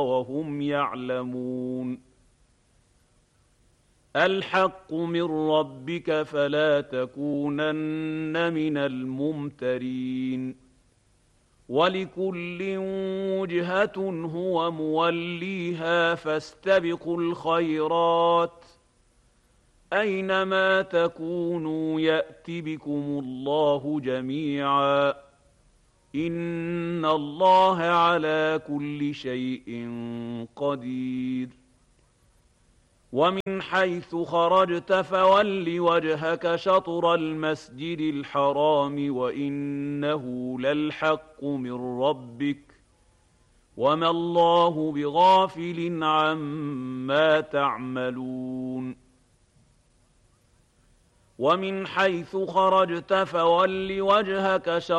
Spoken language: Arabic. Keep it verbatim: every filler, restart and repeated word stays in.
وهم يعلمون الحق من ربك فلا تكونن من الممترين ولكل وجهة هو موليها فاستبقوا الخيرات أينما تكونوا يأت بكم الله جميعا إن الله على كل شيء قدير ومن حيث خرجت فول وجهك شطر المسجد الحرام وإنه للحق من ربك وما الله بغافل عما تعملون ومن حيث خرجت فول وجهك شطر